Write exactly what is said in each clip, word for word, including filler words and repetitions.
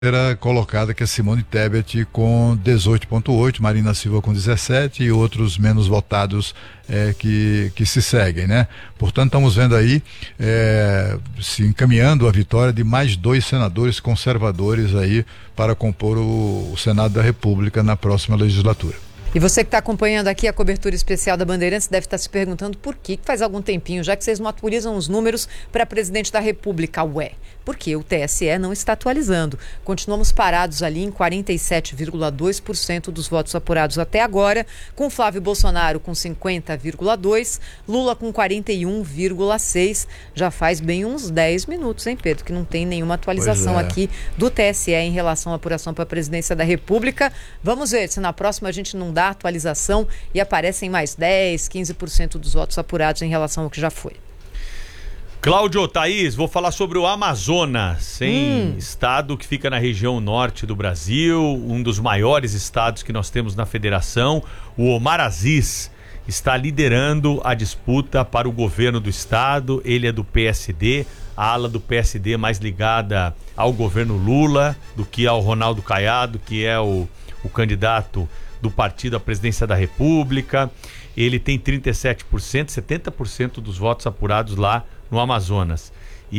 Era colocada, que é Simone Tebet, com dezoito vírgula oito, Marina Silva com dezessete e outros menos votados é, que, que se seguem, né? Portanto, estamos vendo aí é, se encaminhando a vitória de mais dois senadores conservadores aí para compor o, o Senado da República na próxima legislatura. E você que está acompanhando aqui a cobertura especial da Bandeirantes deve estar se perguntando por que, que faz algum tempinho já que vocês não atualizam os números para presidente da República. Ué, porque o T S E não está atualizando. Continuamos parados ali em quarenta e sete vírgula dois por cento dos votos apurados até agora, com Flávio Bolsonaro com cinquenta vírgula dois por cento, Lula com quarenta e um vírgula seis por cento. Já faz bem uns dez minutos, hein, Pedro, que não tem nenhuma atualização é. aqui do T S E em relação à apuração para a presidência da República. Vamos ver se na próxima a gente não dá atualização e aparecem mais dez, quinze por cento dos votos apurados em relação ao que já foi. Cláudio, Thaís, vou falar sobre o Amazonas, hein? Hum. Estado que fica na região norte do Brasil, um dos maiores estados que nós temos na federação. O Omar Aziz está liderando a disputa para o governo do estado. Ele é do P S D, a ala do P S D mais ligada ao governo Lula do que ao Ronaldo Caiado, que é o, o candidato do partido à presidência da República. Ele tem trinta e sete por cento, setenta por cento dos votos apurados lá no Amazonas.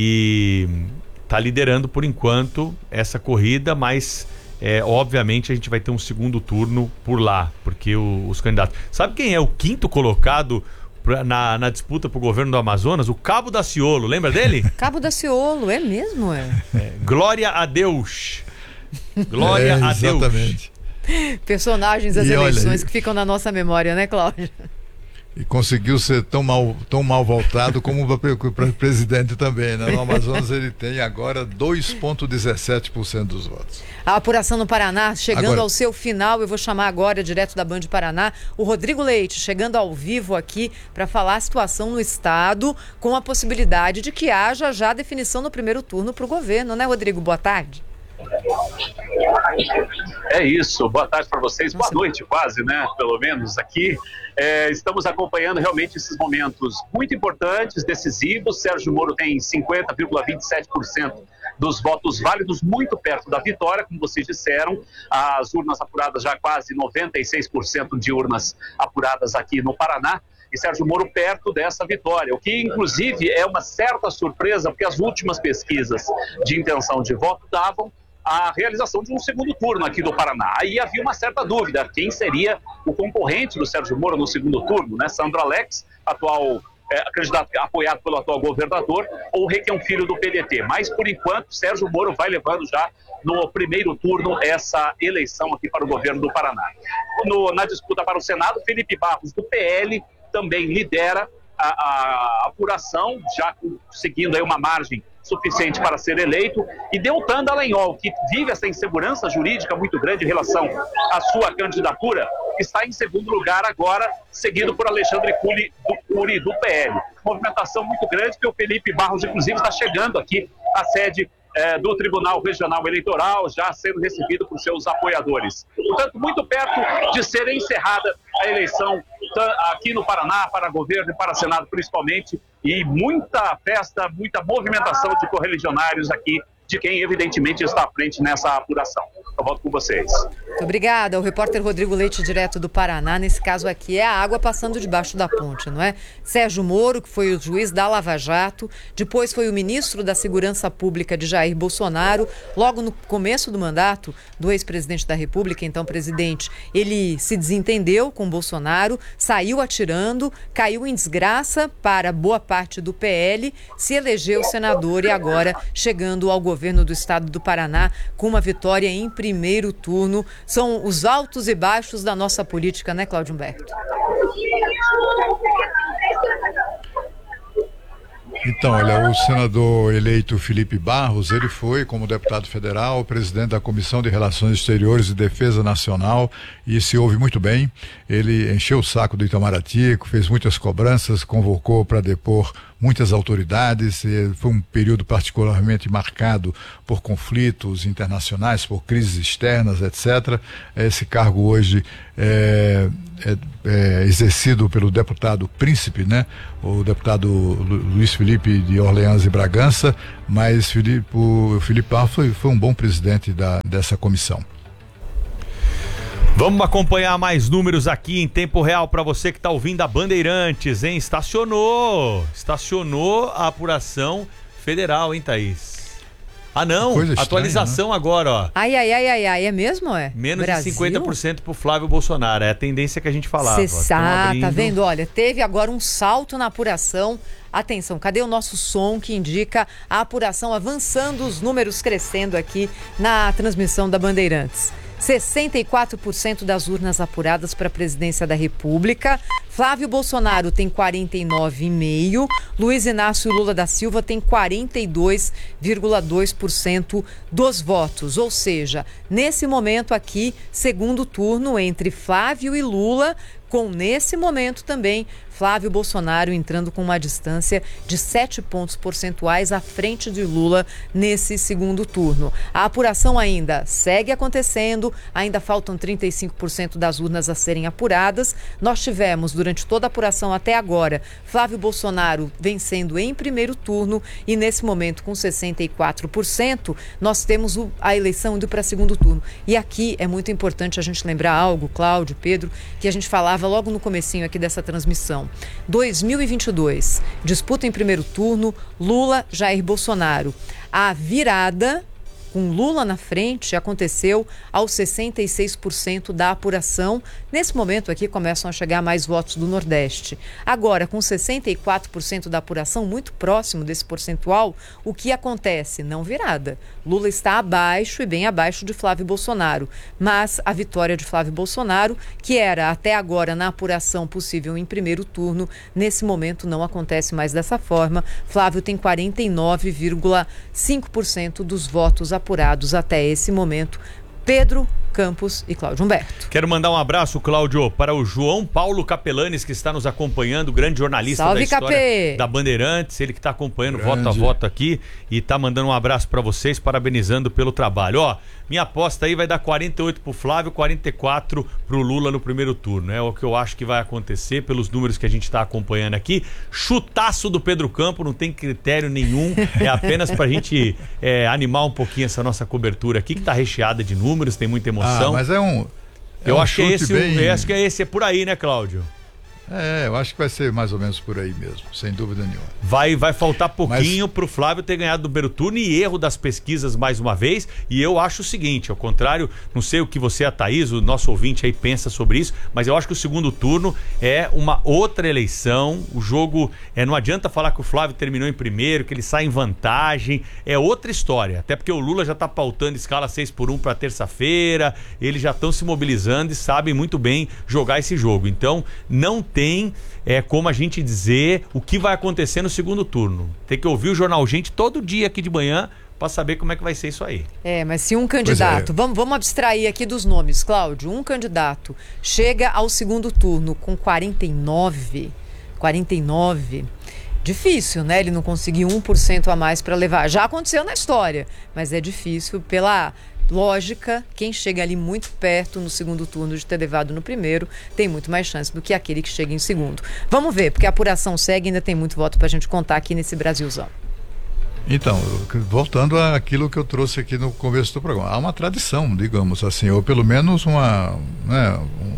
E está liderando por enquanto essa corrida, mas é, obviamente a gente vai ter um segundo turno por lá, porque o, os candidatos... Sabe quem é o quinto colocado pra, na, na disputa para o governo do Amazonas? O Cabo Daciolo, lembra dele? Cabo Daciolo, é mesmo? É. É, glória a Deus. Glória é, a Deus. Exatamente. Personagens das e eleições olha, que ficam na nossa memória, né, Cláudio? E conseguiu ser tão mal, tão mal voltado como para presidente também, né? No Amazonas ele tem agora dois vírgula dezessete por cento dos votos. A apuração no Paraná chegando agora... ao seu final. Eu vou chamar agora, direto da Band Paraná, o Rodrigo Leite, chegando ao vivo aqui para falar a situação no estado, com a possibilidade de que haja já definição no primeiro turno para o governo, né, Rodrigo? Boa tarde. É isso, boa tarde para vocês, boa noite quase, né, pelo menos aqui. É, estamos acompanhando realmente esses momentos muito importantes, decisivos. Sérgio Moro tem cinquenta vírgula vinte e sete por cento dos votos válidos, muito perto da vitória, como vocês disseram. As urnas apuradas já quase noventa e seis por cento de urnas apuradas aqui no Paraná. E Sérgio Moro perto dessa vitória, o que inclusive é uma certa surpresa, porque as últimas pesquisas de intenção de voto davam a realização de um segundo turno aqui do Paraná. Aí havia uma certa dúvida, quem seria o concorrente do Sérgio Moro no segundo turno, né? Sandro Alex, atual é, candidato apoiado pelo atual governador, ou Requião Filho do P D T. Mas, por enquanto, Sérgio Moro vai levando já no primeiro turno essa eleição aqui para o governo do Paraná. No, na disputa para o Senado, Felipe Barros, do P L, também lidera a, a apuração, já conseguindo aí uma margem suficiente para ser eleito, e Deltan Dallagnol, que vive essa insegurança jurídica muito grande em relação à sua candidatura, está em segundo lugar agora, seguido por Alexandre Cury do, Cury, do P L. Movimentação muito grande, que o Felipe Barros, inclusive, está chegando aqui à sede É, do Tribunal Regional Eleitoral, já sendo recebido por seus apoiadores. Portanto, muito perto de ser encerrada a eleição aqui no Paraná, para governo e para Senado principalmente, e muita festa, muita movimentação de correligionários aqui, de quem evidentemente está à frente nessa apuração. Eu volto com vocês. Muito obrigada. O repórter Rodrigo Leite, direto do Paraná. Nesse caso aqui é a água passando debaixo da ponte, não é? Sérgio Moro, que foi o juiz da Lava Jato, depois foi o ministro da Segurança Pública de Jair Bolsonaro. Logo no começo do mandato do ex-presidente da República, então presidente, ele se desentendeu com Bolsonaro, saiu atirando, caiu em desgraça para boa parte do P L, se elegeu senador e agora chegando ao governo do estado do Paraná com uma vitória em primeiro turno. São os altos e baixos da nossa política, né, Cláudio Humberto? Então, olha, o senador eleito Felipe Barros, ele foi, como deputado federal, presidente da Comissão de Relações Exteriores e Defesa Nacional, e se ouve muito bem. Ele encheu o saco do Itamaraty, fez muitas cobranças, convocou para depor muitas autoridades, foi um período particularmente marcado por conflitos internacionais, por crises externas, etcétera. Esse cargo hoje é, é, é exercido pelo deputado Príncipe, né? O deputado Lu, Luiz Felipe de Orleans e Bragança, mas Filipe, o Filipão foi, foi um bom presidente da, dessa comissão. Vamos acompanhar mais números aqui em tempo real para você que está ouvindo a Bandeirantes, hein? Estacionou, estacionou a apuração federal, hein, Thaís? Ah, não, Coisa estranha, atualização, né? Agora, ó. Ai, ai, ai, ai, ai, é mesmo, é? Menos Brasil? de cinquenta por cento pro Flávio Bolsonaro, é a tendência que a gente falava. Cê ah, tá vendo? Olha, teve agora um salto na apuração. Atenção, cadê o nosso som que indica a apuração avançando, os números crescendo aqui na transmissão da Bandeirantes? sessenta e quatro por cento das urnas apuradas para a presidência da República. Flávio Bolsonaro tem quarenta e nove vírgula cinco por cento. Luiz Inácio Lula da Silva tem quarenta e dois vírgula dois por cento dos votos. Ou seja, nesse momento aqui, segundo turno entre Flávio e Lula, com nesse momento também Flávio Bolsonaro entrando com uma distância de sete pontos percentuais à frente de Lula nesse segundo turno. A apuração ainda segue acontecendo, ainda faltam trinta e cinco por cento das urnas a serem apuradas. Nós tivemos, durante toda a apuração até agora, Flávio Bolsonaro vencendo em primeiro turno e nesse momento com sessenta e quatro por cento nós temos o, a eleição indo para segundo turno. E aqui é muito importante a gente lembrar algo, Cláudio, Pedro, que a gente falava logo no comecinho aqui dessa transmissão. dois mil e vinte e dois, disputa em primeiro turno, Lula, Jair Bolsonaro. A virada, com Lula na frente, aconteceu aos sessenta e seis por cento da apuração. Nesse momento aqui começam a chegar mais votos do Nordeste. Agora, com sessenta e quatro por cento da apuração, muito próximo desse percentual, o que acontece? Não virada. Lula está abaixo e bem abaixo de Flávio Bolsonaro. Mas a vitória de Flávio Bolsonaro, que era até agora na apuração possível em primeiro turno, nesse momento não acontece mais dessa forma. Flávio tem quarenta e nove vírgula cinco por cento dos votos apurados. apurados até esse momento. Pedro Campos e Cláudio Humberto. Quero mandar um abraço, Cláudio, para o João Paulo Capelanes, que está nos acompanhando, grande jornalista Salve, da história Capê. da Bandeirantes, ele que está acompanhando grande. voto a voto aqui e está mandando um abraço para vocês, parabenizando pelo trabalho. Ó, minha aposta aí vai dar quarenta e oito pro Flávio, quarenta e quatro pro Lula no primeiro turno. É o que eu acho que vai acontecer pelos números que a gente está acompanhando aqui. Chutaço do Pedro Campos, não tem critério nenhum, é apenas pra gente é, animar um pouquinho essa nossa cobertura aqui, que tá recheada de números, tem muita emoção. Ah, mas é um. É eu um acho que esse, bem... eu acho que esse é por aí, né, Cláudio? É, eu acho que vai ser mais ou menos por aí mesmo, sem dúvida nenhuma. Vai, vai faltar pouquinho Mas... pro Flávio ter ganhado do primeiro turno e erro das pesquisas mais uma vez. E eu acho o seguinte, ao contrário, não sei o que você, a Thaís, o nosso ouvinte aí pensa sobre isso, mas eu acho que o segundo turno é uma outra eleição. O jogo, é, não adianta falar que o Flávio terminou em primeiro, que ele sai em vantagem, é outra história. Até porque o Lula já tá pautando escala seis por um para terça-feira, eles já estão se mobilizando e sabem muito bem jogar esse jogo. Então, não tem tem é, como a gente dizer o que vai acontecer no segundo turno. Tem que ouvir o Jornal Gente todo dia aqui de manhã para saber como é que vai ser isso aí. É, mas se um candidato, é. vamos, vamos abstrair aqui dos nomes, Cláudio, um candidato chega ao segundo turno com quarenta e nove, quarenta e nove, difícil, né? Ele não conseguir um por cento a mais para levar. Já aconteceu na história, mas é difícil pela... lógica, quem chega ali muito perto no segundo turno de ter levado no primeiro tem muito mais chance do que aquele que chega em segundo. Vamos ver, porque a apuração segue, ainda tem muito voto pra gente contar aqui nesse Brasilzão. Então, voltando àquilo que eu trouxe aqui no começo do programa, há uma tradição, digamos assim, ou pelo menos uma, né,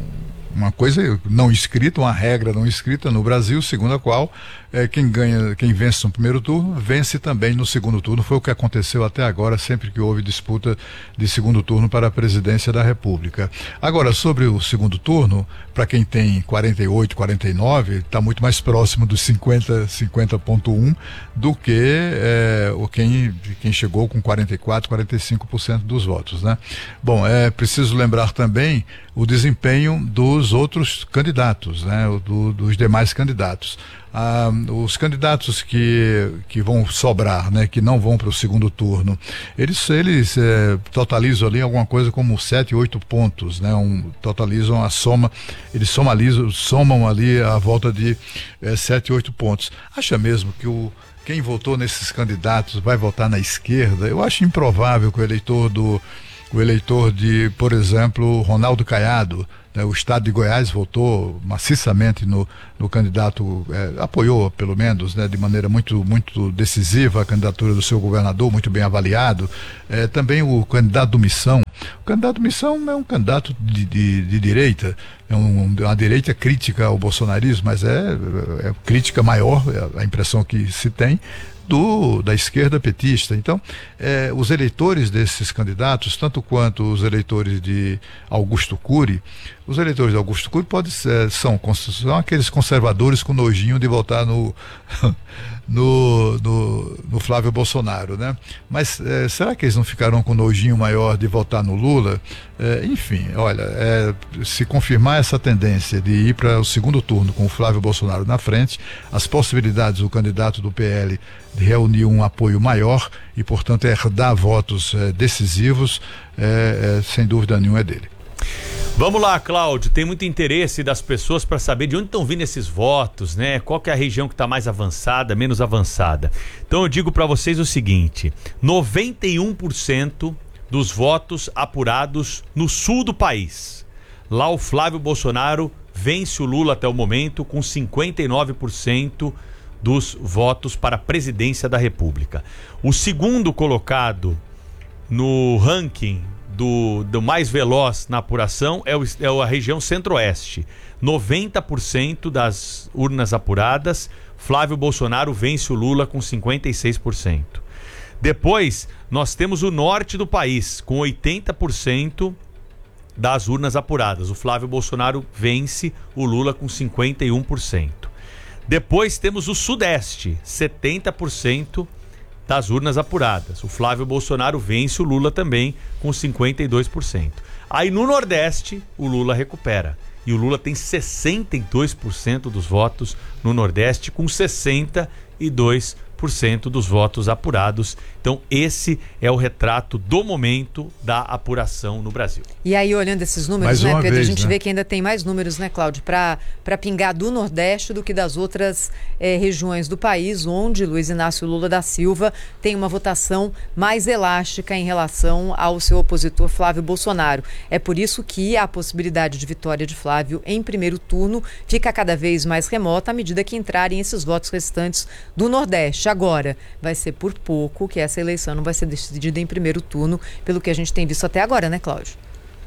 uma coisa não escrita, uma regra não escrita no Brasil, segundo a qual é, quem ganha, quem vence no primeiro turno, vence também no segundo turno. Foi o que aconteceu até agora, sempre que houve disputa de segundo turno para a presidência da República. Agora, sobre o segundo turno, para quem tem quarenta e oito, quarenta e nove, está muito mais próximo dos cinquenta, cinquenta vírgula um do que é, o quem, quem chegou com quarenta e quatro, quarenta e cinco por cento dos votos, né? Bom, é preciso lembrar também o desempenho dos dos outros candidatos, né, do, dos demais candidatos. Ah, os candidatos que, que vão sobrar, né, que não vão para o segundo turno, eles, eles é, totalizam ali alguma coisa como sete, oito pontos, né, um, totalizam a soma, eles somalizam, somam ali a volta de é, sete, oito pontos. Acha mesmo que o, quem votou nesses candidatos vai votar na esquerda? Eu acho improvável que o eleitor do o eleitor de, por exemplo, Ronaldo Caiado, né, o estado de Goiás votou maciçamente no, no candidato, é, apoiou pelo menos, né, de maneira muito, muito decisiva a candidatura do seu governador, muito bem avaliado. É, também o candidato do Missão. O candidato do Missão é um candidato de, de, de direita, é um, uma direita crítica ao bolsonarismo, mas é, é crítica maior, é a impressão que se tem, Do, da esquerda petista. Então, eh, os eleitores desses candidatos, tanto quanto os eleitores de Augusto Cury, os eleitores de Augusto Cury podem ser, são, são aqueles conservadores com nojinho de votar no, no, no, no Flávio Bolsonaro, né? Mas eh, será que eles não ficarão com nojinho maior de votar no Lula? Eh, enfim, olha, eh, se confirmar essa tendência de ir para o segundo turno com o Flávio Bolsonaro na frente, as possibilidades do candidato do P L de reunir um apoio maior e, portanto, herdar votos eh, decisivos, eh, eh, sem dúvida nenhuma é dele. Vamos lá, Cláudio, tem muito interesse das pessoas para saber de onde estão vindo esses votos, né? Qual que é a região que está mais avançada, menos avançada. Então eu digo para vocês o seguinte, noventa e um por cento dos votos apurados no sul do país. Lá o Flávio Bolsonaro vence o Lula até o momento com cinquenta e nove por cento dos votos para a presidência da República. O segundo colocado no ranking do, do mais veloz na apuração é, o, é a região centro-oeste. noventa por cento das urnas apuradas, Flávio Bolsonaro vence o Lula com cinquenta e seis por cento. Depois, nós temos o norte do país, com oitenta por cento das urnas apuradas. O Flávio Bolsonaro vence o Lula com cinquenta e um por cento. Depois temos o Sudeste, setenta por cento das urnas apuradas. O Flávio Bolsonaro vence o Lula também com cinquenta e dois por cento. Aí no Nordeste, o Lula recupera. E o Lula tem sessenta e dois por cento dos votos no Nordeste, com sessenta e dois por cento dos votos apurados. Então esse é o retrato do momento da apuração no Brasil. E aí, olhando esses números, Mais né, uma Pedro, vez, a gente né? vê que ainda tem mais números, né, Cláudio, para para pingar do Nordeste do que das outras eh, regiões do país, onde Luiz Inácio Lula da Silva tem uma votação mais elástica em relação ao seu opositor Flávio Bolsonaro. É por isso que a possibilidade de vitória de Flávio em primeiro turno fica cada vez mais remota à medida que entrarem esses votos restantes do Nordeste. Agora, vai ser por pouco que essa eleição não vai ser decidida em primeiro turno, pelo que a gente tem visto até agora, né, Cláudio?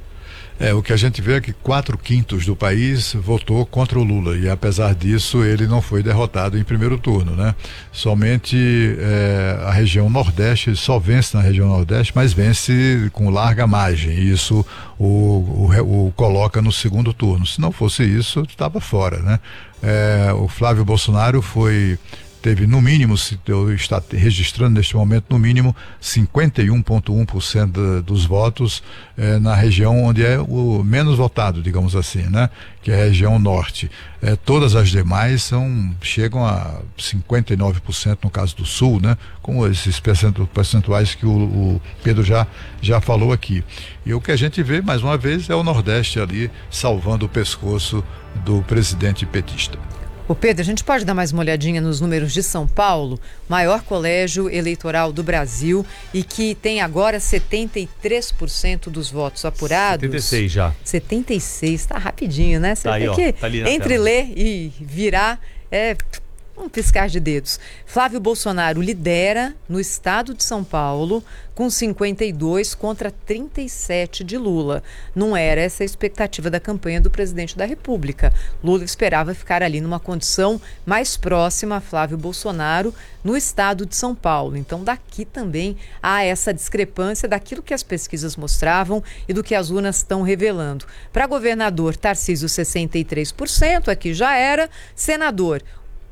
É, o que a gente vê é que quatro quintos do país votou contra o Lula e, apesar disso, ele não foi derrotado em primeiro turno, né? Somente é, a região Nordeste só vence na região Nordeste, mas vence com larga margem, e isso o, o, o coloca no segundo turno. Se não fosse isso, estava fora, né? É, o Flávio Bolsonaro foi... teve no mínimo, se eu está registrando neste momento, no mínimo cinquenta e um vírgula um por cento dos votos eh, na região onde é o menos votado, digamos assim, né? Que é a região norte. Eh, todas as demais são, chegam a cinquenta e nove por cento no caso do sul, né? Como esses percentuais que o, o Pedro já, já falou aqui. E o que a gente vê, mais uma vez, é o Nordeste ali salvando o pescoço do presidente petista. Ô Pedro, a gente pode dar mais uma olhadinha nos números de São Paulo, maior colégio eleitoral do Brasil e que tem agora setenta e três por cento dos votos apurados. setenta e seis já. setenta e seis, tá rapidinho, né? Você Tá aí, tem ó, que, tá ali na entre tela. ler e virar, é um piscar de dedos. Flávio Bolsonaro lidera no estado de São Paulo com cinquenta e dois contra trinta e sete de Lula. Não era essa a expectativa da campanha do presidente da República. Lula esperava ficar ali numa condição mais próxima a Flávio Bolsonaro no estado de São Paulo. Então daqui também há essa discrepância daquilo que as pesquisas mostravam e do que as urnas estão revelando. Para governador, Tarcísio sessenta e três por cento, aqui já era. Senador,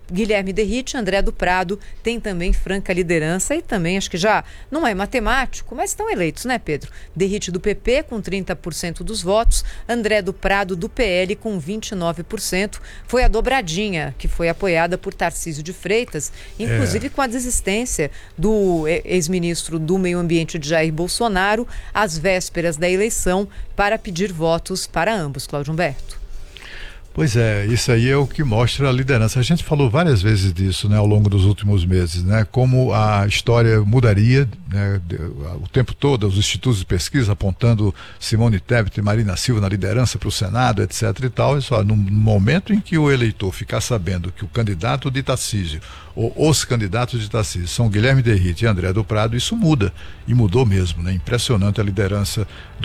Guilherme Derrite, André do Prado tem também franca liderança e também acho que já não é matemático, mas estão eleitos, né, Pedro? Derrite do P P com trinta por cento dos votos, André do Prado do P L com vinte e nove por cento. Foi a dobradinha que foi apoiada por Tarcísio de Freitas, inclusive é. com a desistência do ex-ministro do Meio Ambiente de Jair Bolsonaro às vésperas da eleição para pedir votos para ambos. Cláudio Humberto. Pois é, isso aí é o que mostra a liderança. A gente falou várias vezes disso, né, ao longo dos últimos meses, né, como a história mudaria, né, o tempo todo, os institutos de pesquisa apontando Simone Tebet e Marina Silva na liderança para o Senado, etc e tal. E só, no momento em que o eleitor ficar sabendo que o candidato de Tarcísio, ou os candidatos de Tarcísio, são Guilherme Derrite e André do Prado, isso muda, e mudou mesmo, né, impressionante a liderança